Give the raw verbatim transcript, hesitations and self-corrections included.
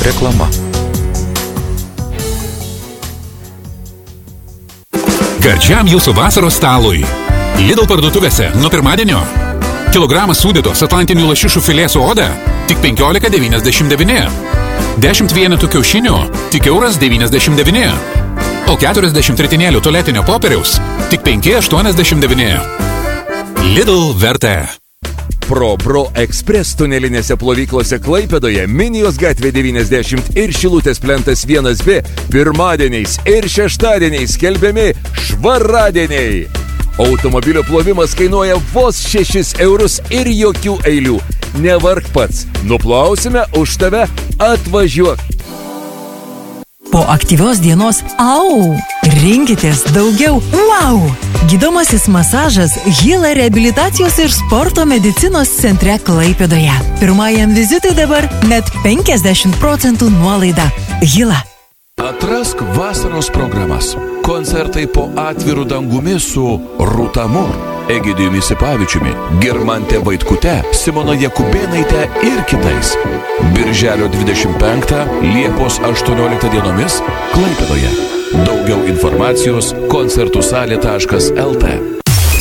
Reklama. Gardžiam jūsų vasaros stalui. Lidl parduotuvėse nuo pirmadienio. Kilogramas sūdytos atlantinių lašišų filė su oda tik penkiolika devyniasdešimt devyni. dešimt vienetų kiaušinių tik euras devyniasdešimt devyni. O keturiasdešimt ritinėlių tualetinio popieriaus tik penki aštuoniasdešimt devyni. Lidl vertė. Pro Bro Express tunelinėse plovyklose Klaipėdoje, Minijos gatvė devyniasdešimt ir Šilutės plentas vienas B pirmadieniais ir šeštadieniais skelbiami švaradieniai. Automobilio plovimas kainuoja vos šešis eurus ir jokių eilių. Nevark pats, nuplausime už tave, atvažiuok. Po aktyvios dienos, au, rinkitės daugiau, wow! Gydomasis masažas Hila reabilitacijos ir sporto medicinos centre Klaipėdoje. Pirmajam vizitui dabar net penkiasdešimt procentų nuolaida. Hila. Atrask vasaros programas. Koncertai po atviru dangumi su Rūta Mur, Egidijumi Sipavičiumi, Girmante Vaitkute, Simona Jakubėnaite ir kitais. Birželio dvidešimt penktą, Liepos aštuonioliktą dienomis Klaipėdoje. Daugiau informacijos koncertų salė taškas el tė.